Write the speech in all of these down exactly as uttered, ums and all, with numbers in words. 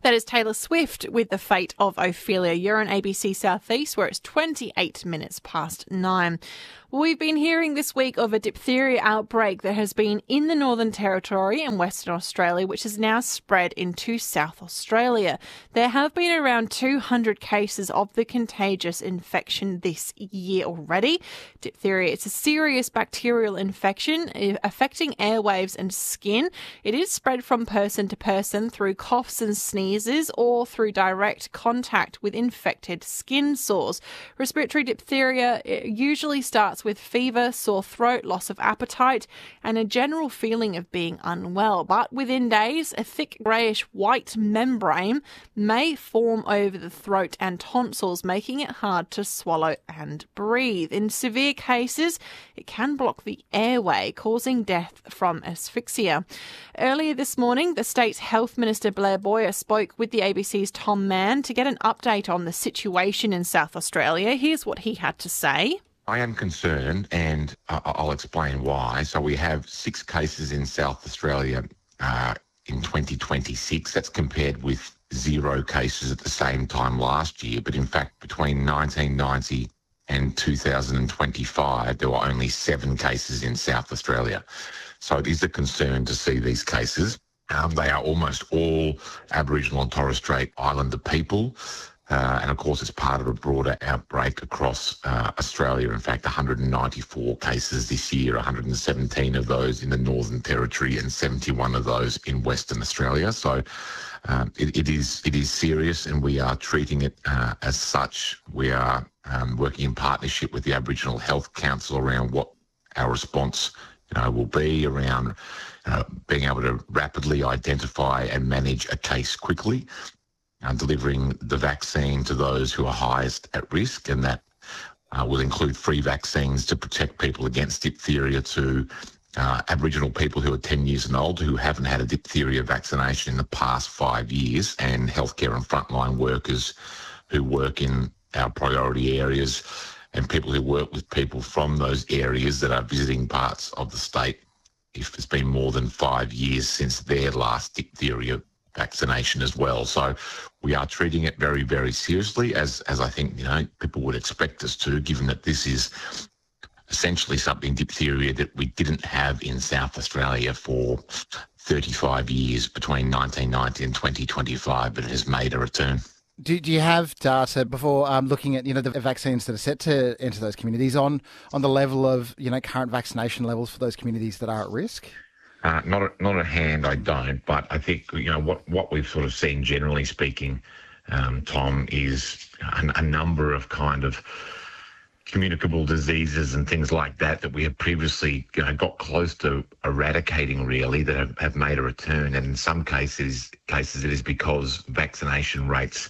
That is Taylor Swift with The Fate of Ophelia. You're on A B C Southeast, where it's twenty-eight minutes past nine. We've been hearing this week of a diphtheria outbreak that has been in the Northern Territory and Western Australia, which has now spread into South Australia. There have been around two hundred cases of the contagious infection this year already. Diphtheria, it's a serious bacterial infection affecting airwaves and skin. It is spread from person to person through coughs and sneezes or through direct contact with infected skin sores. Respiratory diphtheria usually starts with fever, sore throat, loss of appetite, and a general feeling of being unwell. But within days, a thick greyish-white membrane may form over the throat and tonsils, making it hard to swallow and breathe. In severe cases, it can block the airway, causing death from asphyxia. Earlier this morning, the state's Health Minister Blair Boyer spoke with the A B C's Tom Mann to get an update on the situation in South Australia. Here's what he had to say. I am concerned, and I'll explain why. So we have six cases in South Australia uh, in twenty twenty-six. That's compared with zero cases at the same time last year. But in fact, between nineteen ninety and two thousand twenty-five, there were only seven cases in South Australia. So it is a concern to see these cases. Um, they are almost all Aboriginal and Torres Strait Islander people. Uh, and of course, it's part of a broader outbreak across uh, Australia. In fact, one hundred ninety-four cases this year, one hundred seventeen of those in the Northern Territory and seventy-one of those in Western Australia. So um, it, it is it is serious, and we are treating it uh, as such. We are um, working in partnership with the Aboriginal Health Council around what our response you know, will be around uh, being able to rapidly identify and manage a case quickly. Uh, delivering the vaccine to those who are highest at risk, and that uh, will include free vaccines to protect people against diphtheria to uh, Aboriginal people who are ten years and older who haven't had a diphtheria vaccination in the past five years, and healthcare and frontline workers who work in our priority areas, and people who work with people from those areas that are visiting parts of the state if it's been more than five years since their last diphtheria vaccination as well. So we are treating it very, very seriously, as as I think, you know, people would expect us to, given that this is essentially something, diphtheria, that we didn't have in South Australia for thirty-five years, between nineteen ninety and twenty twenty-five, but it has made a return. Do, do you have data before um, looking at, you know, the vaccines that are set to enter those communities on, on the level of, you know, current vaccination levels for those communities that are at risk? Uh, not a, not at hand, I don't. But I think, you know, what, what we've sort of seen, generally speaking, um, Tom, is a, a number of kind of communicable diseases and things like that that we have previously, you know, got close to eradicating, really, that have, have made a return. And in some cases, cases it is because vaccination rates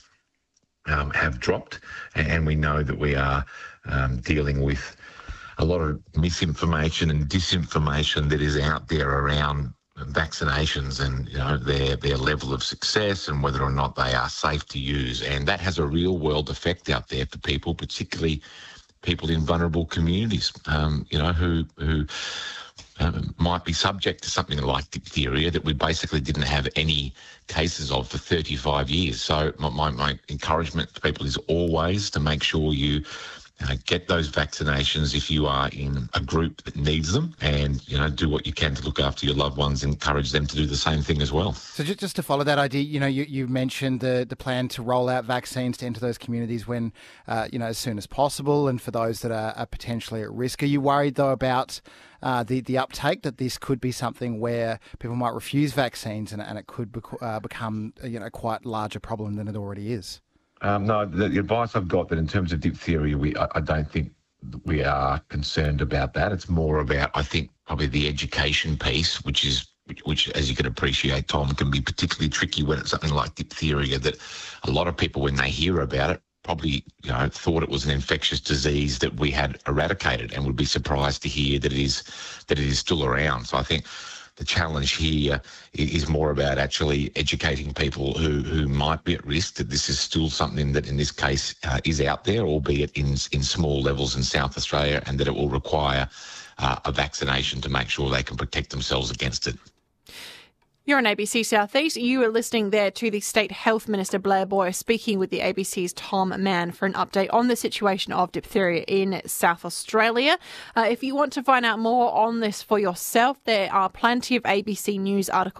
um, have dropped. And, and we know that we are um, dealing with a lot of misinformation and disinformation that is out there around vaccinations and, you know, their their level of success and whether or not they are safe to use. And that has a real world effect out there for people, particularly people in vulnerable communities, um, you know, who who um, might be subject to something like diphtheria that we basically didn't have any cases of for thirty-five years. So my, my, my encouragement to people is always to make sure you Uh, get those vaccinations if you are in a group that needs them, and, you know, do what you can to look after your loved ones, encourage them to do the same thing as well. So just, just to follow that idea, you know, you, you mentioned the, the plan to roll out vaccines to enter those communities when, uh, you know, as soon as possible, and for those that are, are potentially at risk. Are you worried, though, about uh, the, the uptake, that this could be something where people might refuse vaccines and, and it could bec- uh, become, you know, quite larger problem than it already is? Um, no, the, the advice I've got that in terms of diphtheria, we I, I don't think we are concerned about that. It's more about, I think, probably the education piece, which is, which, which as you can appreciate, Tom, can be particularly tricky when it's something like diphtheria, that a lot of people, when they hear about it, probably, you know, thought it was an infectious disease that we had eradicated, and would be surprised to hear that it is that it is still around. So I think the challenge here is more about actually educating people who, who might be at risk that this is still something that in this case uh, is out there, albeit in in small levels in South Australia, and that it will require uh, a vaccination to make sure they can protect themselves against it. You're on A B C Southeast. You are listening there to the State Health Minister Blair Boyer speaking with the A B C's Tom Mann for an update on the situation of diphtheria in South Australia. Uh, if you want to find out more on this for yourself, there are plenty of A B C News articles